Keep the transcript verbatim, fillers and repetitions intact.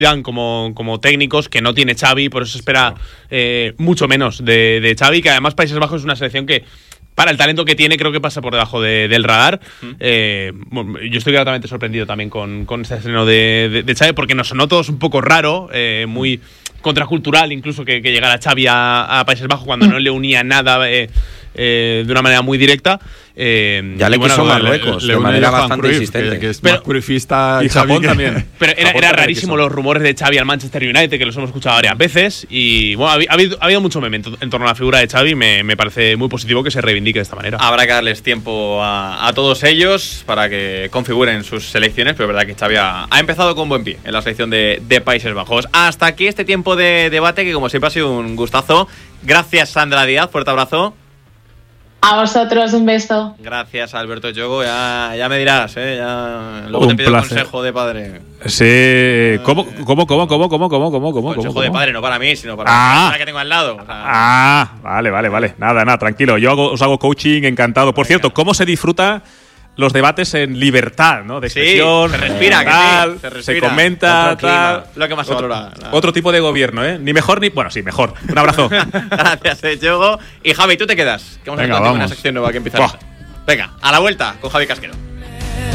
como, como técnicos que no tiene Xavi, por eso se espera eh, mucho menos de, de Xavi, que además Países Bajos es una selección que para el talento que tiene creo que pasa por debajo de, del radar. Uh-huh. eh, yo estoy gratamente sorprendido también con, con este estreno de, de, de Xavi, porque nos sonó todos un poco raro, eh, muy contracultural incluso que, que llegara Xavi a, a Países Bajos cuando no le unía nada eh, eh, de una manera muy directa. Eh, ya le bueno, quiso Marruecos de manera bastante Cruyff, insistente. Que, que es pero, más cruyffista y Xavi Japón que, también. Pero era, era rarísimo los rumores de Xavi al Manchester United, que los hemos escuchado varias veces. Y bueno, ha, ha, habido, ha habido mucho meme en, en torno a la figura de Xavi. Me, me parece muy positivo que se reivindique de esta manera. Habrá que darles tiempo a, a todos ellos para que configuren sus selecciones, pero es verdad que Xavi ha, ha empezado con buen pie en la selección de, de Países Bajos. Hasta aquí este tiempo de debate, que como siempre ha sido un gustazo. Gracias, Sandra Díaz, fuerte abrazo. A vosotros, un beso. Gracias, Alberto Yogo. Ya, ya me dirás, ¿eh? Ya, luego un te pido placer. consejo de padre. Sí. ¿Cómo, cómo, cómo, cómo, cómo, cómo, cómo, cómo? Consejo cómo? de padre, no para mí, sino para ah. la persona que tengo al lado. O sea, ah, vale, vale, vale. Nada, nada, tranquilo. Yo hago, os hago coaching, encantado. Por cierto, ¿cómo se disfruta los debates en libertad, ¿no? De expresión, sí, se respira, tal, que sí, se, respira, se comenta, tal. Lo que más se otro, valora. Otro tipo de gobierno, ¿eh? Ni mejor ni… Bueno, sí, mejor. Un abrazo. Gracias, eh, Yogo. Y Javi, tú te quedas. Que vamos Venga, a contar vamos. una sección nueva que empieza. Venga, a la vuelta con Javi Casquero.